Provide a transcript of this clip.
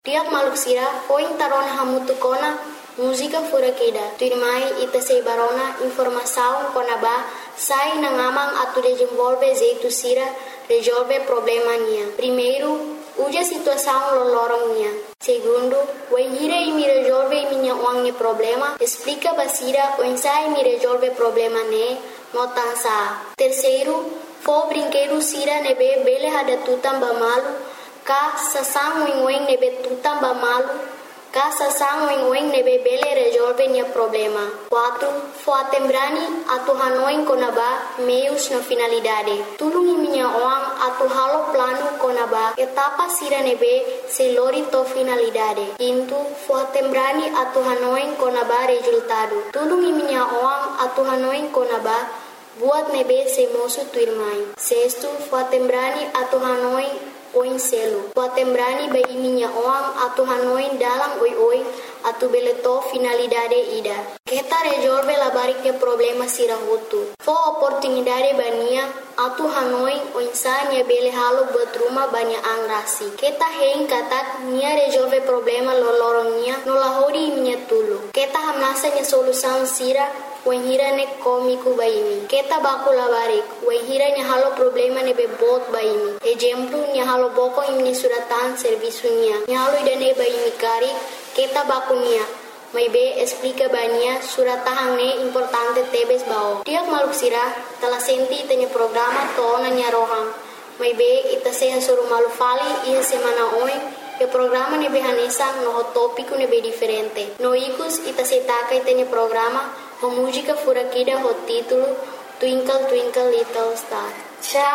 Tiap maluk sira poin tarona hamutu kona música furakida. Tu irmãe ita sei barona informação konaba sai na ngamang atu desenvolve jeito sira resolve problema nia. Primeiro, uja situação lolorong nia. Segundo, o hira e me resolve minha uang problema. Explica basira o ensai me resolve problema ne notansa. Terceiro, fo brinquedo sira nebe bele hada tutam bamalu ka sasang wing nebe tutam bamalu. Casa sang wing nebe bele resolve nia problema. 4. Fo atembrani atu hanoin konaba meios na finalidade. Tulungi minha oang atu halo plano konaba etapa sira nebe se lori to finalidade. 5. Fo atembrani atu hanoin konaba resultado. Tulungi minha oang atu hanoin konaba buat nebe se mosu tu irmãe. 6. Fo atembrani atu hanoin oin selo. Poatembrani bai minha oang atu hanoin dalam oi atu beleto finalidade ida. Kita resolve la bariknya problema sira hutu. Fo oportunidade bania atu hanoin oinsanya bele halo buat rumah banyak angrasi. Kita hein katak nia resolve problema lolorongnya nolahori minha tulu. Kita hamnasanya solusan sira wahira ne komiku baimi. Kita baku labarik. Wahira nya halo problema ne bebot baimi. Exemplo nya halo boko imni suratan servisunya. Nya halo idane baimi kari. Kita baku nia. Mai be explica bania suratahang ne importante tebes bao. Tiap maluk sira telah senti tanya programa tona nya rohang. Mai be ita seha suru malu fali ia semana oin. E programa ne behanesa no tópico ne be diferente. No ikus ita setaka itanya programa. A música furakida o título Twinkle Twinkle Little Star. Tchau!